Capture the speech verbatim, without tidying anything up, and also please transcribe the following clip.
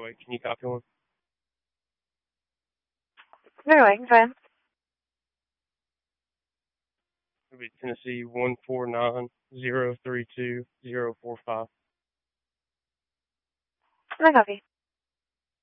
oh eight. Can you copy one? No, I can try. It'll be Tennessee one four nine zero three two zero four five. I copy.